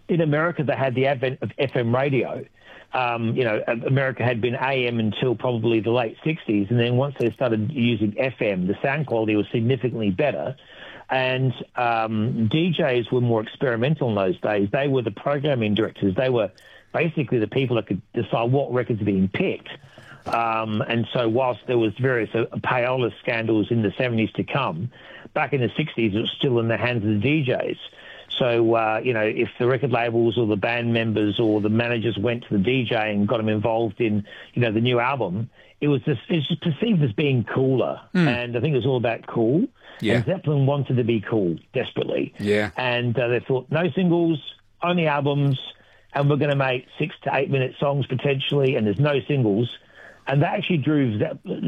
in America, they had the advent of FM radio. America had been AM until probably the late 60s. And then once they started using FM, the sound quality was significantly better. And DJs were more experimental in those days. They were the programming directors. They were basically the people that could decide what records are being picked. And so whilst there was various payola scandals in the 70s to come, back in the 60s, it was still in the hands of the DJs. So, if the record labels or the band members or the managers went to the DJ and got them involved in, the new album, it's just perceived as being cooler. And I think it was all about cool. Yeah. And Zeppelin wanted to be cool desperately. Yeah. And they thought, no singles, only albums, and we're going to make 6 to 8 minute songs potentially, and there's no singles. And that actually grew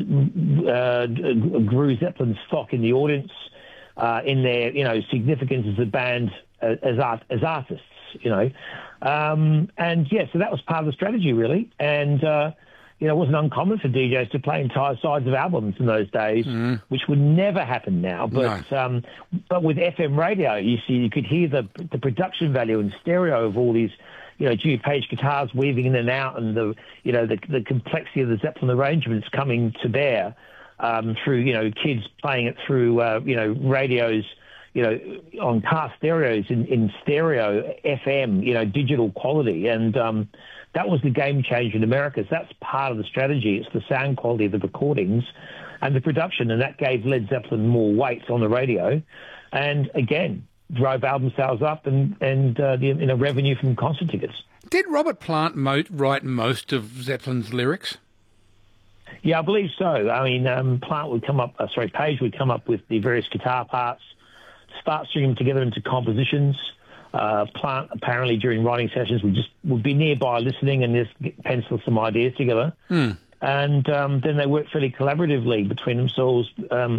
Zeppelin's stock in the audience, in their, significance as a band, as artists, and yeah, so that was part of the strategy really. And, it wasn't uncommon for DJs to play entire sides of albums in those days, which would never happen now. But, but with FM radio, you could hear the production value and stereo of all these, Jimmy Page guitars weaving in and out, and the complexity of the Zeppelin arrangements coming to bear, through, kids playing it through, radios, on car stereos in stereo FM, digital quality. And that was the game changer in America. So that's part of the strategy. It's the sound quality of the recordings and the production. And that gave Led Zeppelin more weight on the radio. And again, drove album sales up and the revenue from concert tickets. Did Robert Plant write most of Zeppelin's lyrics? Yeah, I believe so. I mean, Page would come up with the various guitar parts, start stringing them together into compositions. Plant, apparently, during writing sessions, would be nearby listening and just pencil some ideas together. And then they worked fairly collaboratively between themselves.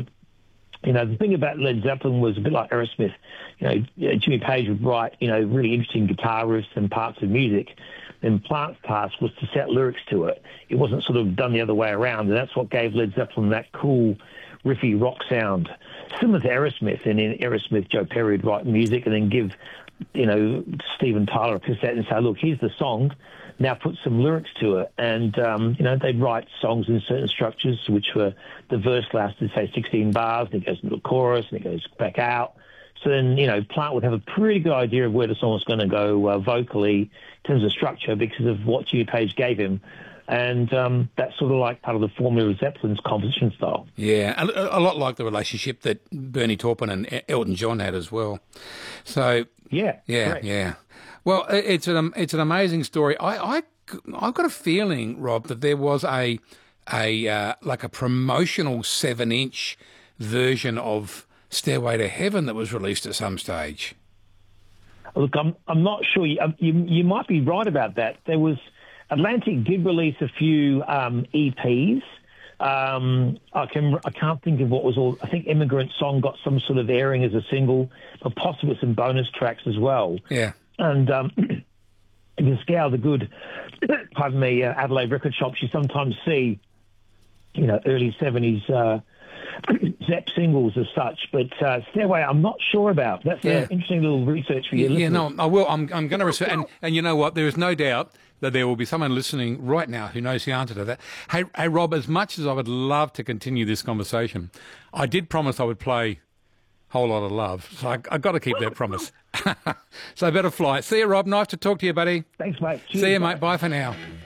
The thing about Led Zeppelin was a bit like Aerosmith. Jimmy Page would write, really interesting guitar riffs and parts of music. Then Plant's task was to set lyrics to it. It wasn't sort of done the other way around, and that's what gave Led Zeppelin that cool, riffy rock sound. Similar to Aerosmith, and in Aerosmith, Joe Perry would write music and then give, Steven Tyler a cassette and say, look, here's the song, now put some lyrics to it. And, they'd write songs in certain structures, which were, the verse lasted, say, 16 bars, and it goes into the chorus, and it goes back out. So then, Plant would have a pretty good idea of where the song was going to go vocally in terms of structure because of what Jimmy Page gave him. And that's sort of like part of the formula of Zeppelin's composition style. Yeah, a lot like the relationship that Bernie Taupin and Elton John had as well. So yeah. Well, it's an amazing story. I've got a feeling, Rob, that there was a promotional 7-inch version of Stairway to Heaven that was released at some stage. Look, I'm not sure. You might be right about that. Atlantic did release a few EPs. I can't think of what was all. I think Immigrant Song got some sort of airing as a single, but possibly some bonus tracks as well. Yeah. And if you scour the good, Adelaide record shops, you sometimes see, early 70s Zepp singles as such. But Stairway, I'm not sure about. That's an interesting little research for you. Yeah, no, I will. I'm going to research. And you know what? There is no doubt that there will be someone listening right now who knows the answer to that. Hey, Rob, as much as I would love to continue this conversation, I did promise I would play Whole Lot of Love. So I've got to keep that promise. So I better fly. See you, Rob. Nice to talk to you, buddy. Thanks, mate. Cheers, See you, mate. Bye for now.